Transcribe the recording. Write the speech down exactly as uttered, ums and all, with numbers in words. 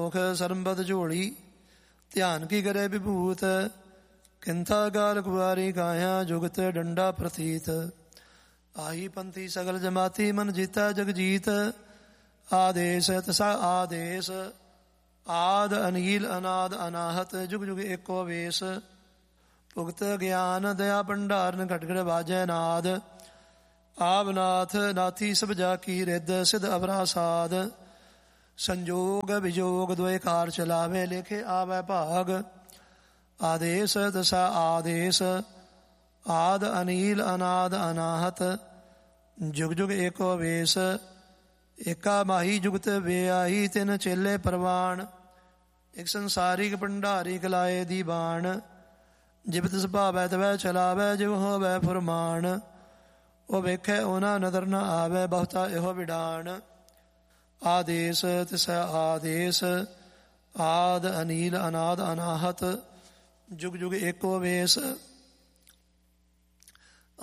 ਮੁਖ ਸਰਬਤ ਝੋਲੀ, ਧਿਆਨ ਕੀ ਕਰੇ ਵਿਭੂਤ। ਕਿੰਥਾ ਗਾਲ ਕੁਆਰੀ ਗਾਇਆ, ਜੁਗਤ ਡੰਡਾ ਪ੍ਰਥੀਤ। ਆਹੀ ਪੰਥੀ ਸਗਲ ਜਮਾਤੀ, ਮਨ ਜੀਤਾ ਜਗ ਜੀਤ। ਆਦੇਸ਼ ਤਸਾ ਆਦੇਸ਼, ਆਦ ਅਨੀਲ ਅਨਾਦ ਅਨਾਹਤ। ਜੁਗ ਜੁਗ ਏਕੋ ਵੇਸ, ਭੁਗਤ ਗਿਆਨ ਦਇਆ ਭੰਡਾਰਨ। ਘਟ ਘਟ ਬਾਜੈ ਨਾਦ, ਆਵ ਨਾਥ ਨਾਥੀ ਸਭ ਜਾ ਕੀ ਰਿੱਧ। ਸਿਧ ਅਵਰਾ ਸਾਧ, ਸੰਜੋਗ ਵਿਜੋਗ ਦੁਇ ਕਾਰ ਚਲਾਵੇ। ਲੇਖੇ ਆਵੈ ਭਾਗ, ਆਦੇਸ਼ ਤਸਾ ਆਦੇਸ਼, ਆਦ ਅਨੀਲ ਅਨਾਦ ਅਨਾਹਤ। ਜੁਗ ਜੁਗ ਏਕੋ ਵੇਸ, ਏਕਾ ਮਾਹੀ ਜੁਗਤ ਵਿਆਹੀ। ਤਿੰਨ ਚੇਲੇ ਪ੍ਰਵਾਨ, ਇੱਕ ਸੰਸਾਰਿਕ ਭੰਡਾਰੀ ਕਲਾਏ ਦੀ ਬਾਣ। ਜਿਬ ਤਿਸ ਭਾਵੈ ਤਵੈ ਚਲਾਵੈ, ਜਿਵ ਹੋਵੈ ਫੁਰਮਾਨ। ਉਹ ਵੇਖੈ ਉਹਨਾਂ ਨਦਰ ਨ ਆਵੈ, ਬਹੁਤਾ ਇਹੋ ਵਿਡਾਣ। ਆਦੇਸ਼ ਤਿਸੈ ਆਦੇਸ਼, ਆਦ ਅਨੀਲ ਅਨਾਦ ਅਨਾਹਤ। ਜੁਗ ਜੁਗ ਏਕੋ ਵੇਸ,